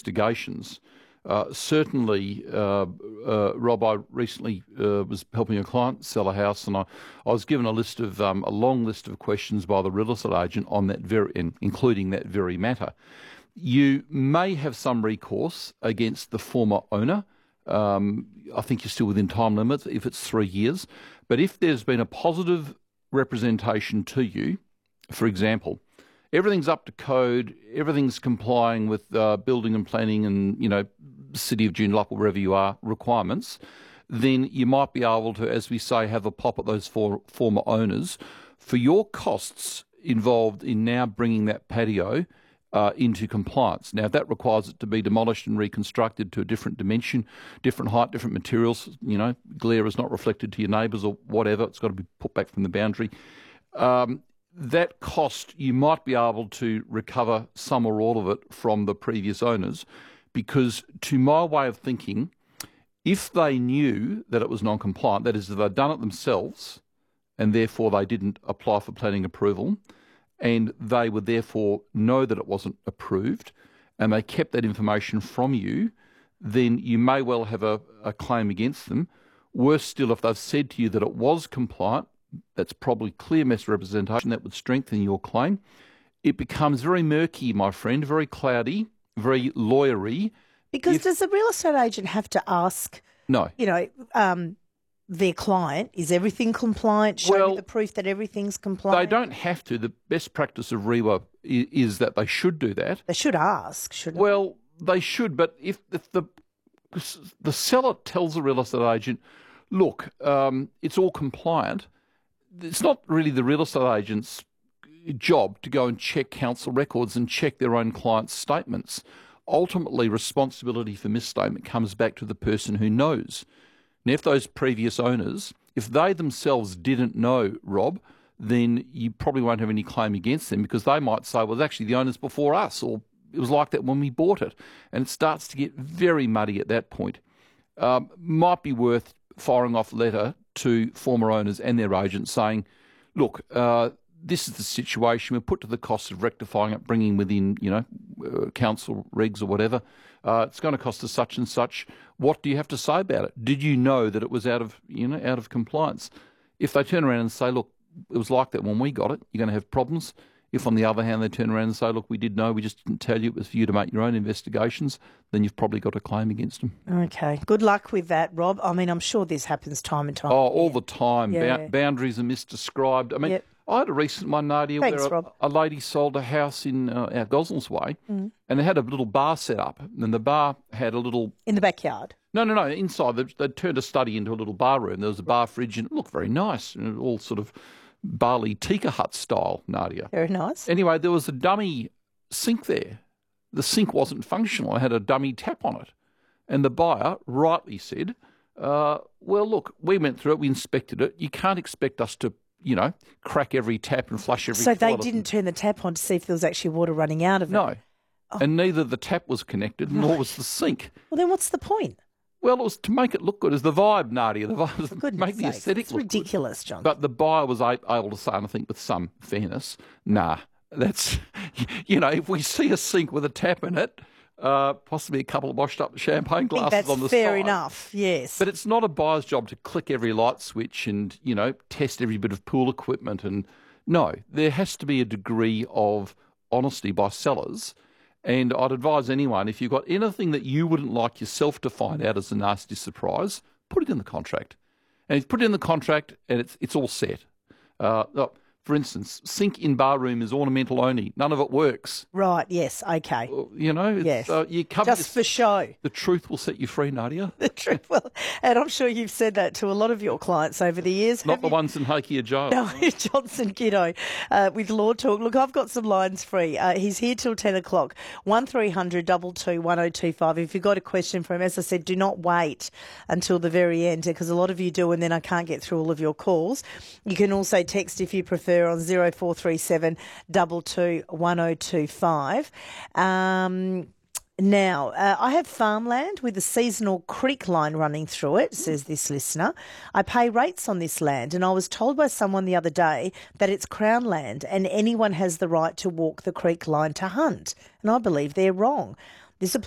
investigations. Certainly, Rob, I recently was helping a client sell a house, and I was given a long list of questions by the real estate agent on that including that very matter. You may have some recourse against the former owner. I think you're still within time limits if it's 3 years. But if there's been a positive representation to you, for example, everything's up to code, everything's complying with building and planning and, City of Joondalup or wherever you are, requirements, then you might be able to, as we say, have a pop at those former owners for your costs involved in now bringing that patio into compliance. Now, that requires it to be demolished and reconstructed to a different dimension, different height, different materials. Glare is not reflected to your neighbours or whatever. It's got to be put back from the boundary. That cost, you might be able to recover some or all of it from the previous owners, because to my way of thinking, if they knew that it was non-compliant, that is, if they'd done it themselves and therefore they didn't apply for planning approval, and they would therefore know that it wasn't approved, and they kept that information from you, then you may well have a claim against them. Worse still, if they've said to you that it was compliant, that's probably clear misrepresentation that would strengthen your claim. It becomes very murky, my friend, very cloudy, very lawyery. Because does the real estate agent have to ask, no, their client, is everything compliant? Show me the proof that everything's compliant. They don't have to. The best practice of REWA is that they should do that. They should ask, shouldn't they? Well, they should, but if the seller tells the real estate agent, look, it's all compliant, it's not really the real estate agent's job to go and check council records and check their own client's statements. Ultimately, responsibility for misstatement comes back to the person who knows. Now, if those previous owners, if they themselves didn't know, Rob, then you probably won't have any claim against them, because they might say, well, it's actually the owners before us, or it was like that when we bought it. And it starts to get very muddy at that point. Might be worth firing off a letter to former owners and their agents saying, look, this is the situation. We're put to the cost of rectifying it, bringing within, council regs or whatever. It's going to cost us such and such. What do you have to say about it? Did you know that it was out of compliance? If they turn around and say, look, it was like that when we got it, you're going to have problems. If, on the other hand, they turn around and say, look, we did know, we just didn't tell you, it was for you to make your own investigations, then you've probably got a claim against them. Okay. Good luck with that, Rob. I mean, I'm sure this happens time and time. Oh, all the time. Yeah. Boundaries are misdescribed. I mean, I had a recent one, Nadia, where a lady sold a house in our Gosnells Way, and they had a little bar set up, and the bar had a little... In the backyard? No, inside. They'd turned a study into a little bar room. There was a bar fridge, and it looked very nice, and all sort of Bali Tika hut style, Nadia. Very nice. Anyway, there was a dummy sink there. The sink wasn't functional. It had a dummy tap on it. And the buyer rightly said, well, look, we went through it, we inspected it. You can't expect us to, crack every tap and flush every toilet. So they didn't turn the tap on to see if there was actually water running out of it? No. Oh. And neither the tap was connected, nor was the sink. Well, then what's the point? Well, it was to make it look good. As the vibe, Nadia. The vibe was to make the aesthetic look ridiculous, good. John. But the buyer was able to say, and I think with some fairness, nah, that's, if we see a sink with a tap in it, possibly a couple of washed up champagne glasses on the side. That's fair enough, yes. But it's not a buyer's job to click every light switch and, test every bit of pool equipment. And no, there has to be a degree of honesty by sellers. And I'd advise anyone, if you've got anything that you wouldn't like yourself to find out as a nasty surprise, put it in the contract. And if you put it in the contract and it's all set. For instance, sink in bar room is ornamental only. None of it works. Right, yes, okay. Yes. You cover just for show. The truth will set you free, Nadia. The truth will. And I'm sure you've said that to a lot of your clients over the years. Not the ones in Hakea Jail. No, Johnson Kiddo with Law Talk. Look, I've got some lines free. He's here till 10 o'clock. 1300 22 1025. If you've got a question for him, as I said, do not wait until the very end, because a lot of you do, and then I can't get through all of your calls. You can also text if you prefer on 0437 22 1025. Now, I have farmland with a seasonal creek line running through it, says this listener. I pay rates on this land, and I was told by someone the other day that it's Crown land and anyone has the right to walk the creek line to hunt. And I believe they're wrong. This applies